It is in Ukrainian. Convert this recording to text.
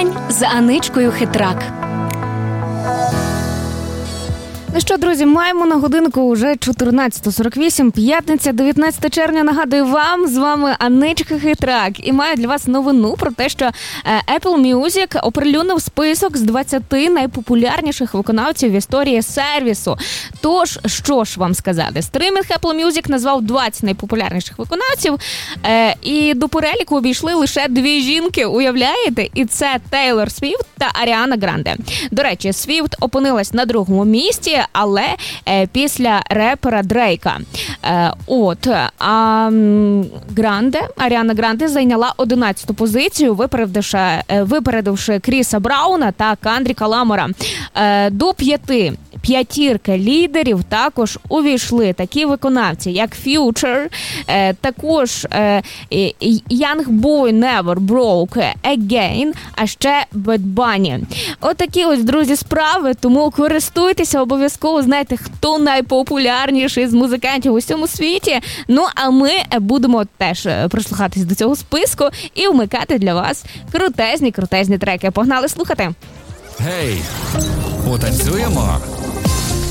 День за Аничкою Хитрак. Ну що, друзі, маємо на годинку вже 14:48, п'ятниця, 19 червня. Нагадую вам, з вами Аничка Хитрак. І маю для вас новину про те, що Apple Music оприлюднив список з 20 найпопулярніших виконавців в історії сервісу. Тож, що ж вам сказати? Стримінг Apple Music назвав 20 найпопулярніших виконавців, і до переліку обійшли лише 2 жінки, уявляєте? І це Тейлор Свіфт та Аріана Гранде. До речі, Свіфт опинилась на 2-му місці, але після репера Дрейка. Аріана Гранде зайняла 11-ту позицію, випередивши Кріса Брауна та Кандріка Ламара. До п'ятірки лідерів також увійшли такі виконавці, як Future, також Young Boy Never Broke Again, а ще Bad Bunny. Отакі ось, друзі, справи, тому користуйтеся обов'язково, знаєте, хто найпопулярніший з музикантів у всьому світі. Ну, а ми будемо теж прислухатись до цього списку і вмикати для вас крутезні треки. Погнали слухати! Гей, потанцюємо!